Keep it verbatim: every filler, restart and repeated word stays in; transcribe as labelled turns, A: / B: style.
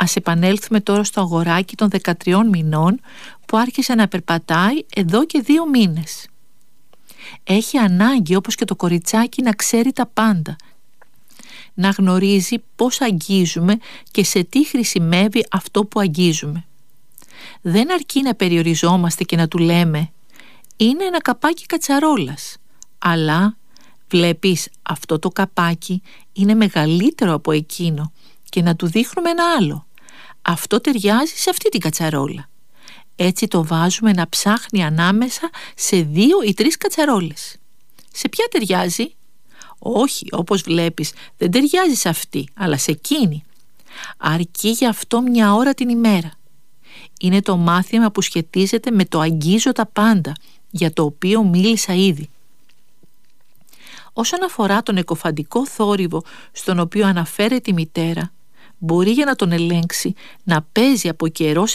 A: Ας επανέλθουμε τώρα στο αγοράκι των δεκατριών μηνών που άρχισε να περπατάει εδώ και δύο μήνες. Έχει ανάγκη, όπως και το κοριτσάκι, να ξέρει τα πάντα, να γνωρίζει πώς αγγίζουμε και σε τι χρησιμεύει αυτό που αγγίζουμε. Δεν αρκεί να περιοριζόμαστε και να του λέμε «είναι ένα καπάκι κατσαρόλας», αλλά «βλέπεις, αυτό το καπάκι είναι μεγαλύτερο από εκείνο», και να του δείχνουμε ένα άλλο «αυτό ταιριάζει σε αυτή την κατσαρόλα». Έτσι το βάζουμε να ψάχνει ανάμεσα σε δύο ή τρεις κατσαρόλες. «Σε ποια ταιριάζει?» «Όχι, όπως βλέπεις, δεν ταιριάζει σε αυτή, αλλά σε εκείνη». Αρκεί γι' αυτό μια ώρα την ημέρα. Είναι το μάθημα που σχετίζεται με το αγγίζω τα πάντα, για το οποίο μίλησα ήδη. Όσον αφορά τον εκοφαντικό θόρυβο στον οποίο αναφέρεται η μητέρα, μπορεί για να τον ελέγξει να παίζει από καιρό